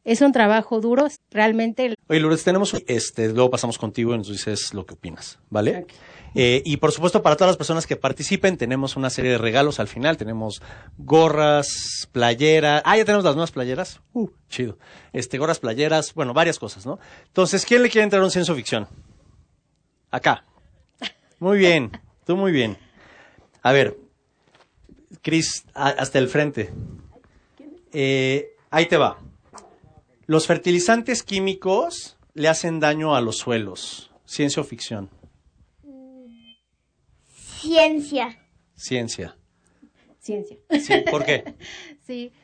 Es un trabajo duro, realmente. Oye, Lourdes, luego pasamos contigo y nos dices lo que opinas, ¿vale? Okay. Y por supuesto, para todas las personas que participen, tenemos una serie de regalos al final. Tenemos gorras, playeras. Ya tenemos las nuevas playeras. Chido. Gorras, playeras, bueno, varias cosas, ¿no? Entonces, ¿quién le quiere entrar a un ciencia ficción? Acá. Muy bien, tú muy bien. A ver, Cris, hasta el frente. Ahí te va. Los fertilizantes químicos le hacen daño a los suelos. ¿Ciencia o ficción? Ciencia. Ciencia. Ciencia. Sí, ¿por qué? Sí,